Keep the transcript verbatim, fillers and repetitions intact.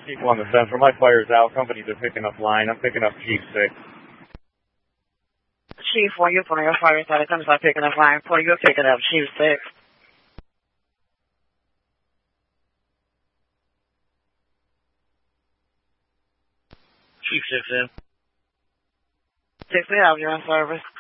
People on the Central. My fire's out. Companies are picking up line. I'm picking up Chief six. Chief, when you're putting your fire out, companies are picking up line. When you're picking up Chief six. Chief six in. six, we have you on service.